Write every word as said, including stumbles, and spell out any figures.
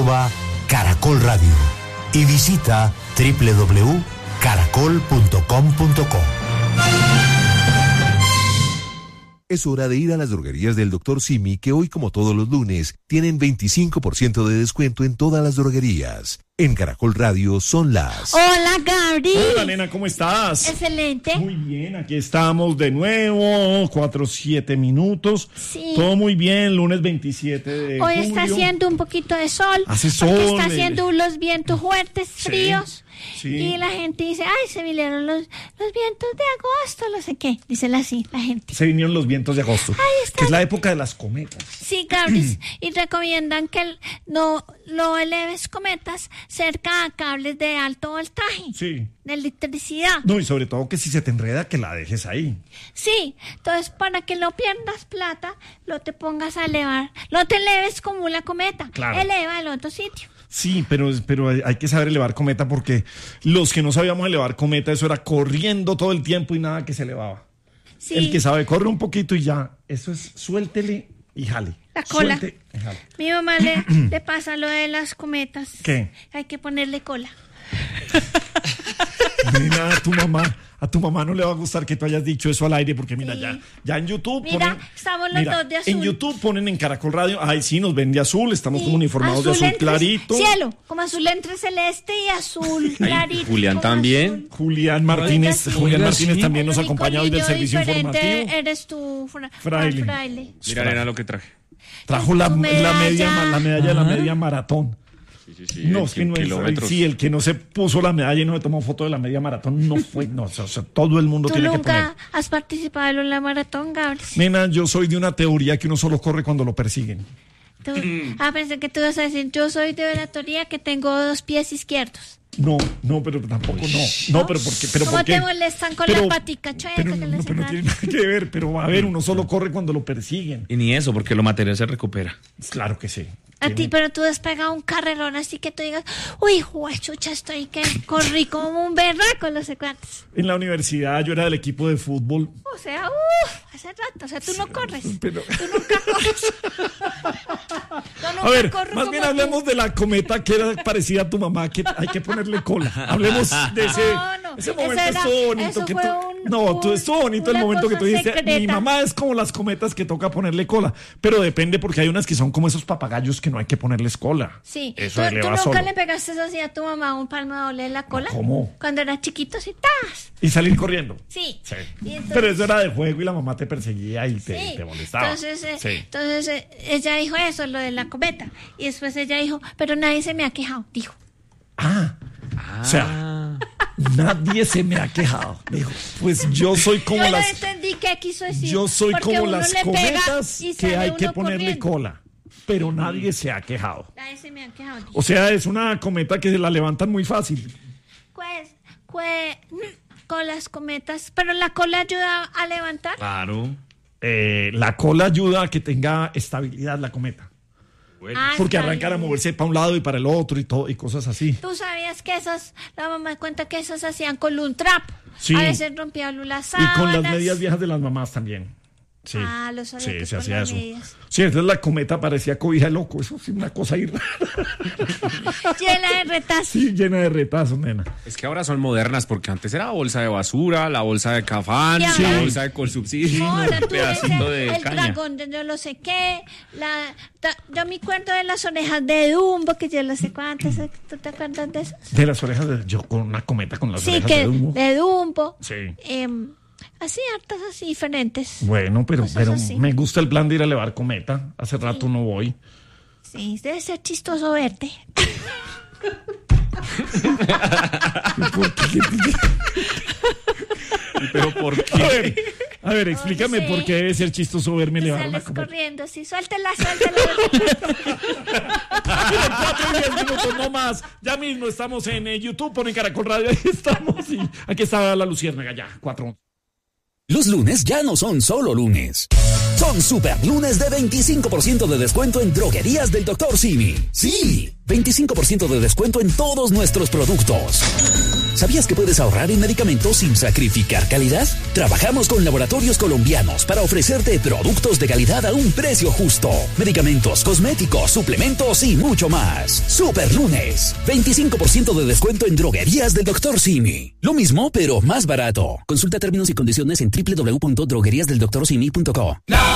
arroba Caracol Radio y visita doble u doble u doble u punto caracol punto com punto co. Es hora de ir a las droguerías del doctor Simi, que hoy, como todos los lunes, tienen veinticinco por ciento de descuento en todas las droguerías. En Caracol Radio son las... Hola, Gabri. Hola, nena, ¿cómo estás? Excelente. Muy bien, aquí estamos de nuevo, cuatro, siete minutos. Sí. Todo muy bien, lunes veintisiete de Hoy julio. está haciendo un poquito de sol. Hace Porque sol, está el- haciendo los vientos fuertes, Sí, fríos. sí. Y la gente dice, ay, se vinieron los, los vientos de agosto, no sé qué. Dicen así, la gente. Se vinieron los vientos de agosto, Ahí está. que es la época de las cometas. Sí, Gabri. Y recomiendan que el- no lo eleves cometas cerca a cables de alto voltaje. Sí. De electricidad. No, y sobre todo que si se te enreda, que la dejes ahí. Sí, entonces para que no pierdas plata, lo te pongas a elevar. No te eleves como una cometa. Claro. Eleva al otro sitio. Sí, pero, pero hay hay que saber elevar cometa, porque los que no sabíamos elevar cometa, eso era corriendo todo el tiempo y nada que se elevaba. Sí. El que sabe corre un poquito y ya, eso es suéltele y jale. La cola. Suelte y jale. Mi mamá le, le pasa lo de las cometas. ¿Qué? Hay que ponerle cola. Mira, a tu mamá, a tu mamá no le va a gustar que tú hayas dicho eso al aire, porque mira, Sí. ya, ya en YouTube Mira, ponen... estamos los dos de azul. En YouTube ponen en Caracol Radio, ay sí, nos ven de azul, estamos Sí, como uniformados de azul entre- clarito. Cielo, como azul entre celeste y azul clarito. Julián como también. azul. Julián Martínez, Oiga, sí. Julián Oiga, Martínez sí. también nos El único acompaña hoy del niño servicio diferente informativo. Eres tú, fra- Fraile. fraile. Mira, nena, lo que traje. Trajo la, Tu la medalla. media, ma- la medalla de la media maratón. Sí, sí, sí. No, el es que ki- no es, kilómetros. sí, el que no se puso la medalla y no le tomó foto de la media maratón no fue, no, o sea, o sea, todo el mundo ¿Tú tiene que poner. nunca has participado en la maratón, Gabriel? Nena, yo soy de una teoría que uno solo corre cuando lo persiguen. Tú- ah, pensé que tú ibas a decir, yo soy de la teoría que tengo dos pies izquierdos. No, no, pero tampoco no. No, pero porque, pero ¿Cómo porque, te molestan con pero- la patica chueca Pero, que no, les pero no encanta? tiene nada que ver, pero a ver, uno solo corre cuando lo persiguen. Y ni eso, porque lo material se recupera. Claro que sí. A ti, Tiene- pero tú has pegado un carrerón así que tú digas, uy, juechucha, estoy que corrí como un berraco, no sé cuántos. En la universidad yo era del equipo de fútbol. O sea, uff, hace rato, o sea, tú no corres. Pero- Tú nunca corres. Yo nunca A ver, corro más como bien tú. hablemos de la cometa que era parecida a tu mamá, que hay que ponerle cola. Hablemos de ese, No, no, ese eso momento era- estuvo bonito eso que fue tú, un- no, tú un- estuvo bonito el una momento que tú cosa dijiste, secreta. mi mamá es como las cometas que toca ponerle cola, pero depende porque hay unas que son como esos papagayos que no hay que ponerles cola. Sí, Eso ¿tú, eleva tú nunca solo. le pegaste eso así a tu mamá un palmo doble en la cola? ¿Cómo? Cuando era chiquito, así, ¡tas! Y salir corriendo. Sí. Sí. Y entonces- Pero eso era de juego y la mamá te perseguía y te, Sí. te molestaba. Entonces, eh, Sí. entonces eh, ella dijo eso, lo de la cometa. Y después ella dijo, pero nadie se me ha quejado, dijo. Ah, o sea, nadie se me ha quejado. Me dijo, pues yo soy como Yo las... no entendí qué quiso decir. Yo soy porque como uno las le pega cometas y que sale hay que uno ponerle corriendo. cola, pero nadie se ha quejado. Nadie se me ha quejado. dijo. O sea, es una cometa que se la levantan muy fácil. Pues, pues, mm, con las cometas, pero la cola ayuda a levantar. Claro. Eh, la cola ayuda a que tenga estabilidad la cometa, Bueno. Ah, porque está arrancan a bien. moverse para un lado y para el otro y todo y cosas así. Tú sabías que esas, la mamá cuenta que esas hacían con un trapo. Sí. A veces rompían las Y sábanas. con las medias viejas de las mamás también. Sí, Ah, lo sabía sí, que se con hacía las eso. medias. Sí, entonces la cometa parecía cobija de loco, eso sí, una cosa ahí rara. Llena de retazos. Sí, llena de retazos, nena. Es que ahora son modernas, porque antes era bolsa de basura, la bolsa de cafán, Y la ahora- bolsa de colsubsidio, Ahora un tú ves pedacito el, de el caña. dragón de yo no sé qué. La, ta- yo me acuerdo de las orejas de Dumbo, que yo no sé cuántas. ¿Tú te acuerdas de eso? De las orejas de... Yo con una cometa con las Sí, orejas que de humo. de Dumbo. Sí. Em, así, hartas así diferentes. Bueno, pero, Cosas pero así. me gusta el plan de ir a elevar cometa. Hace rato no voy. Sí, debe ser chistoso verte. ¿Por qué? Pero ¿por A qué? ver, a ver, explícame sé. por qué debe ser chistoso verme elevar una Sales cometa. corriendo, sí, suéltela, suéltela. Tienen cuatro y diez minutos, no más. Ya mismo estamos en eh, YouTube, ponen Caracol Radio, ahí estamos. Y aquí está la luciérnaga, ya, cuatro. Los lunes ya no son solo lunes. Son super lunes de veinticinco por ciento de descuento en droguerías del doctor Simi. Sí, veinticinco por ciento de descuento en todos nuestros productos. ¿Sabías que puedes ahorrar en medicamentos sin sacrificar calidad? Trabajamos con laboratorios colombianos para ofrecerte productos de calidad a un precio justo. Medicamentos, cosméticos, suplementos y mucho más. Super Lunes. veinticinco por ciento de descuento en droguerías del doctor Simi. Lo mismo, pero más barato. Consulta términos y condiciones en doble u doble u doble u punto droguerías del doctor simi punto co.